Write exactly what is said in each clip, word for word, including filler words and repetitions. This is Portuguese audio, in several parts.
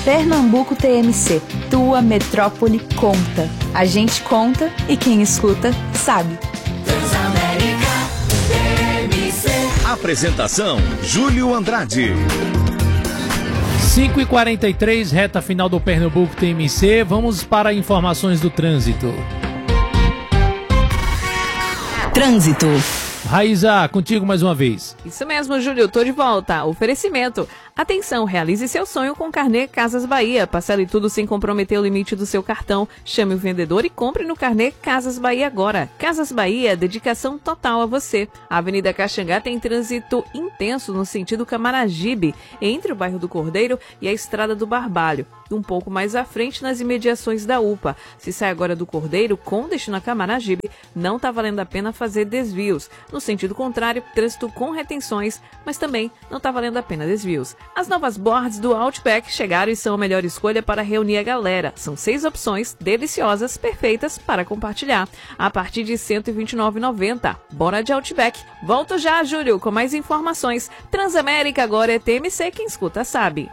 Pernambuco T M C, tua metrópole conta. A gente conta e quem escuta sabe. Transamérica T M C. Apresentação, Júlio Andrade. cinco e quarenta e três, reta final do Pernambuco T M C. Vamos para informações do trânsito. Trânsito. Raíza, contigo mais uma vez. Isso mesmo, Júlio, tô de volta. Oferecimento. Atenção, realize seu sonho com Carnê Casas Bahia. Parcele tudo sem comprometer o limite do seu cartão. Chame o vendedor e compre no Carnê Casas Bahia agora. Casas Bahia, dedicação total a você. A Avenida Caxangá tem trânsito intenso no sentido Camaragibe, entre o bairro do Cordeiro e a Estrada do Barbalho. Um pouco mais à frente, nas imediações da U P A. Se sai agora do Cordeiro, com destino a Camaragibe, não está valendo a pena fazer desvios. No sentido contrário, trânsito com retenções, mas também não está valendo a pena desvios. As novas boards do Outback chegaram e são a melhor escolha para reunir a galera. São seis opções deliciosas, perfeitas para compartilhar, a partir de cento e vinte e nove reais e noventa centavos. Bora de Outback. Volto já, Júlio, com mais informações. Transamérica agora é T M C, quem escuta sabe.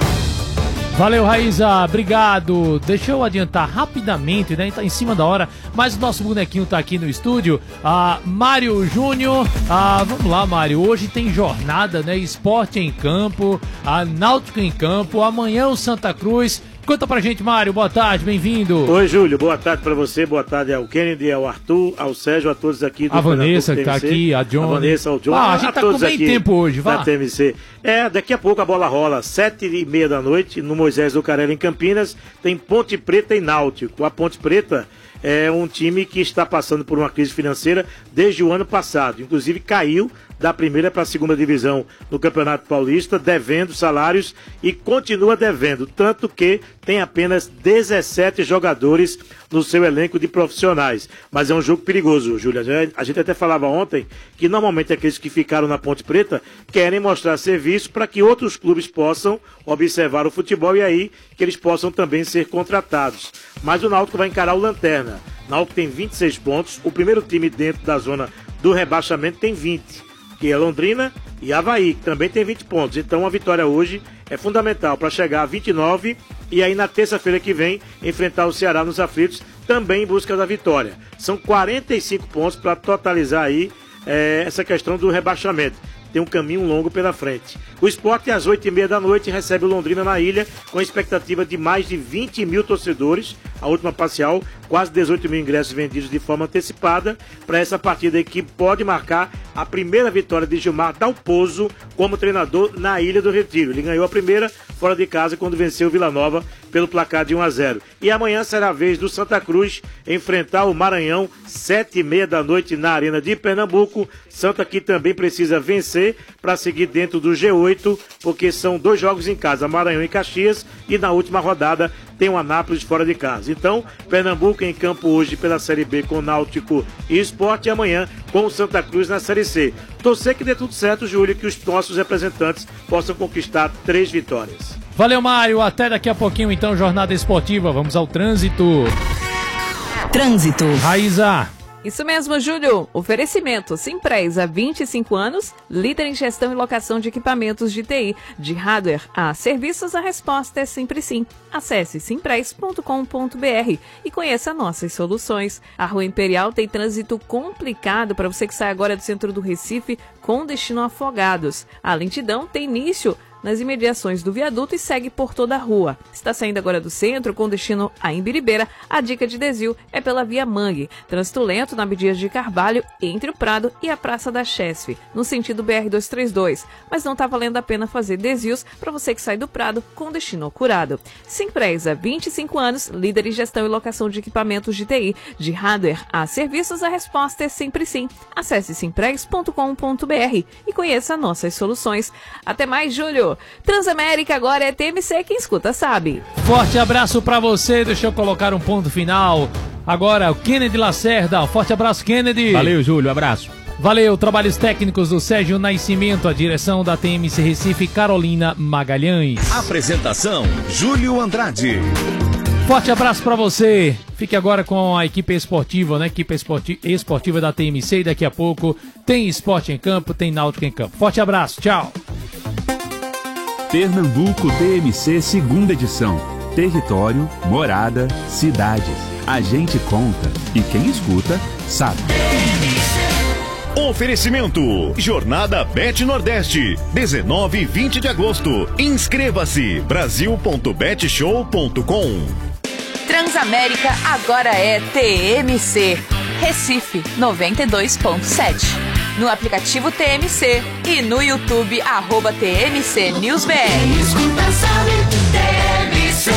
Valeu, Raíza, obrigado. Deixa eu adiantar rapidamente, né? Tá em cima da hora, mas o nosso bonequinho tá aqui no estúdio. Ah, Mário Júnior. Ah, vamos lá, Mário. Hoje tem jornada, né? Esporte em campo, a Náutico em campo. Amanhã o Santa Cruz. Conta pra gente, Mário. Boa tarde, bem-vindo. Oi, Júlio. Boa tarde pra você. Boa tarde ao Kennedy, ao Arthur, ao Sérgio, a todos aqui do A Vanessa que tá aqui, a John. A Vanessa, o John. Ah, a gente tá com bem tempo hoje, vai. Da T M C. É, daqui a pouco a bola rola, sete e meia da noite, no Moisés Zucarelli, em Campinas. Tem Ponte Preta e Náutico. A Ponte Preta é um time que está passando por uma crise financeira desde o ano passado. Inclusive caiu da primeira para a segunda divisão no Campeonato Paulista, devendo salários e continua devendo, tanto que tem apenas dezessete jogadores no seu elenco de profissionais. Mas é um jogo perigoso, Júlia. A gente até falava ontem que normalmente aqueles que ficaram na Ponte Preta querem mostrar serviço para que outros clubes possam observar o futebol e aí que eles possam também ser contratados. Mas o Náutico vai encarar o Lanterna. O Náutico tem vinte e seis pontos, o primeiro time dentro da zona do rebaixamento tem vinte. Que é Londrina e Avaí, que também tem vinte pontos. Então a vitória hoje é fundamental para chegar a vinte e nove e aí na terça-feira que vem enfrentar o Ceará nos aflitos, também em busca da vitória. São quarenta e cinco pontos para totalizar aí é, essa questão do rebaixamento. Tem um caminho longo pela frente. O Sport, às oito e meia da noite, recebe o Londrina na ilha, com a expectativa de mais de vinte mil torcedores. A última parcial, quase dezoito mil ingressos vendidos de forma antecipada para essa partida aí que pode marcar a primeira vitória de Gilmar Dalpozo como treinador na Ilha do Retiro. Ele ganhou a primeira fora de casa quando venceu o Vila Nova pelo placar de um a zero. E amanhã será a vez do Santa Cruz enfrentar o Maranhão, sete e meia da noite na Arena de Pernambuco. Santa que também precisa vencer para seguir dentro do G oito, porque são dois jogos em casa, Maranhão e Caxias, e na última rodada tem o Anápolis fora de casa. Então, Pernambuco em campo hoje pela Série B com Náutico e Sport, e amanhã com o Santa Cruz na Série C. Torcer que dê tudo certo, Júlio, que os nossos representantes possam conquistar três vitórias. Valeu, Mário. Até daqui a pouquinho, então, jornada esportiva. Vamos ao trânsito. Trânsito. Raíza. Isso mesmo, Júlio. Oferecimento Simpress, há vinte e cinco anos, líder em gestão e locação de equipamentos de T I. De hardware a serviços, a resposta é sempre sim. Acesse simpress ponto com ponto b r e conheça nossas soluções. A Rua Imperial tem trânsito complicado para você que sai agora do centro do Recife com destino a Afogados. A lentidão tem início nas imediações do viaduto e segue por toda a rua. Está saindo agora do centro com destino a Imbiribeira. A dica de desvio é pela Via Mangue. Trânsito lento na Abdias de Carvalho, entre o Prado e a Praça da Chesf, no sentido B R duzentos e trinta e dois. Mas não está valendo a pena fazer desvios para você que sai do Prado com destino ao Curado. Simpress, há vinte e cinco anos, líder em gestão e locação de equipamentos de T I. De hardware a serviços, a resposta é sempre sim. Acesse simpress ponto com ponto b r e conheça nossas soluções. Até mais, Júlio! Transamérica agora é T M C, quem escuta sabe. Forte abraço pra você, deixa eu colocar um ponto final. Agora o Kennedy Lacerda, forte abraço, Kennedy. Valeu, Júlio, abraço. Valeu, trabalhos técnicos do Sérgio Nascimento, a direção da T M C Recife, Carolina Magalhães. Apresentação, Júlio Andrade. Forte abraço pra você. Fique agora com a equipe esportiva, né? Equipe esporti- esportiva da T M C, e daqui a pouco tem esporte em campo, tem náutico em campo. Forte abraço, tchau. Pernambuco T M C segunda edição. Território, morada, cidades. A gente conta e quem escuta sabe. Oferecimento Jornada Bet Nordeste, dezenove e vinte de agosto. Inscreva-se brasil ponto bet show ponto com. Transamérica agora é T M C. Recife noventa e dois ponto sete. No aplicativo T M C e no YouTube arroba T M C News B R. Escuta, sabe, T M C.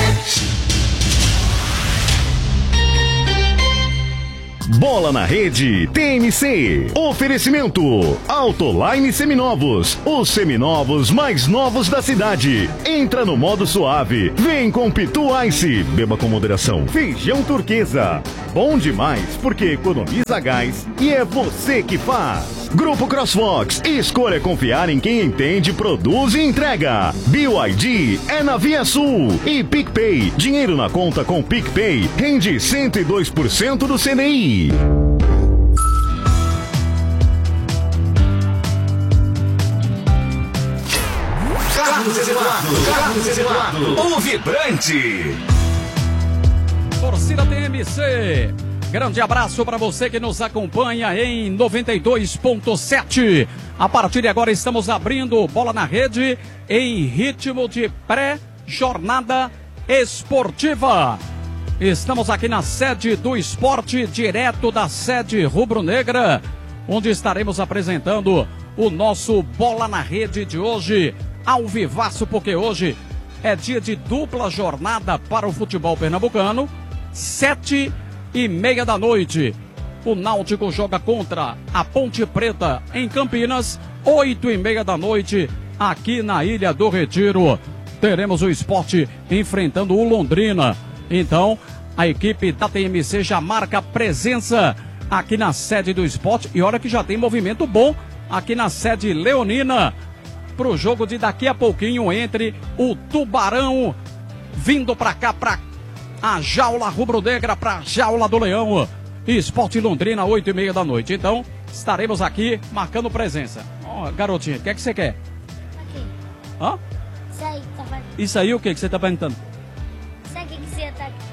Bola na Rede T M C. Oferecimento Autoline Seminovos. Os seminovos mais novos da cidade. Entra no modo suave. Vem com Pitu Ice. Beba com moderação. Feijão Turquesa. Bom demais porque economiza gás e é você que faz. Grupo CrossFox. Escolha confiar em quem entende, produz e entrega. B Y D é na Via Sul. E PicPay. Dinheiro na conta com PicPay rende cento e dois por cento do C D I. Carlos Eduardo, Carlos Eduardo, o vibrante. Torcida T M C, grande abraço para você que nos acompanha em noventa e dois ponto sete. A partir de agora estamos abrindo Bola na Rede em ritmo de pré-jornada esportiva. Estamos aqui na sede do esporte, direto da sede rubro-negra, onde estaremos apresentando o nosso Bola na Rede de hoje, ao vivaço, porque hoje é dia de dupla jornada para o futebol pernambucano. Sete e meia da noite, o Náutico joga contra a Ponte Preta em Campinas. Oito e meia da noite, aqui na Ilha do Retiro, teremos o Sport enfrentando o Londrina. Então, a equipe da T M C já marca presença aqui na sede do Sport. E olha que já tem movimento bom aqui na sede leonina para o jogo de daqui a pouquinho entre o Tubarão vindo para cá, para a jaula rubro-negra, para a jaula do Leão. E Sport Londrina, oito e meia da noite. Então, estaremos aqui marcando presença. Ó, garotinha, o que é que você quer? Aqui. Hã? Isso aí, tá falando. Isso aí o que que você tá perguntando? Sabe o que que você tá aqui?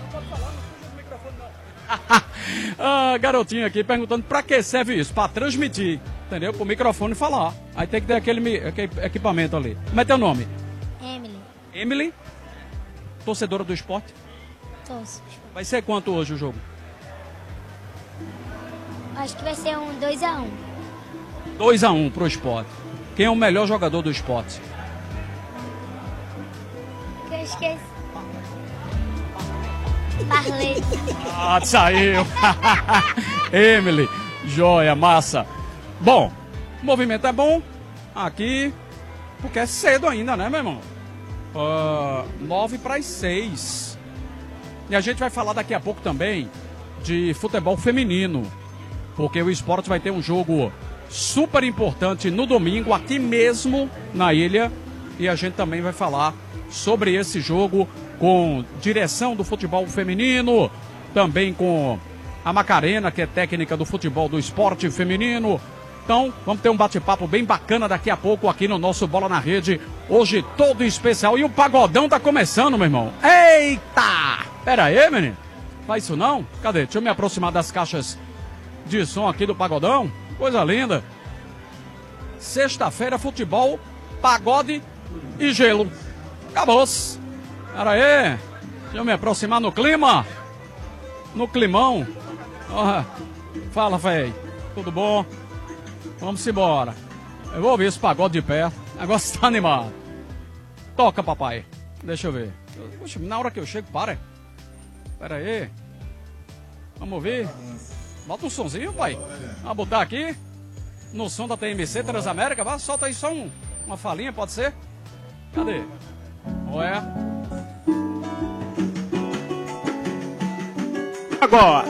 Ah, garotinho aqui perguntando pra que serve isso? Pra transmitir, entendeu? Pro microfone falar. Aí tem que ter aquele, aquele equipamento ali. Como é teu nome? Emily. Emily? Torcedora do esporte? Torço. Vai ser quanto hoje o jogo? Acho que vai ser um dois a um. dois a um pro esporte. Quem é o melhor jogador do esporte? Que eu esqueci. Parley. Ah, saiu. Emily, joia, massa. Bom, o movimento é bom aqui, porque é cedo ainda, né, meu irmão? Uh, nove para as seis. E a gente vai falar daqui a pouco também de futebol feminino, porque o esporte vai ter um jogo super importante no domingo, aqui mesmo na ilha. E a gente também vai falar sobre esse jogo com direção do futebol feminino, também com a Macarena, que é técnica do futebol do esporte feminino. Então, vamos ter um bate-papo bem bacana daqui a pouco aqui no nosso Bola na Rede. Hoje todo especial. E o pagodão tá começando, meu irmão. Eita! Pera aí, menino. Faz isso não? Cadê? Deixa eu me aproximar das caixas de som aqui do pagodão. Coisa linda. Sexta-feira, futebol, pagode e gelo. Acabou-se. Pera aí, deixa eu me aproximar no clima. No climão. Oh, fala, véi. Tudo bom? Vamos embora. Eu vou ouvir esse pagode de pé. O negócio tá animado. Toca, papai. Deixa eu ver. Puxa, na hora que eu chego, para. Pera aí. Vamos ouvir. Bota um sonzinho, pai. Vamos botar aqui. No som da T M C Transamérica. Vai, solta aí só um, uma falinha, pode ser? Cadê? Ué. Agora,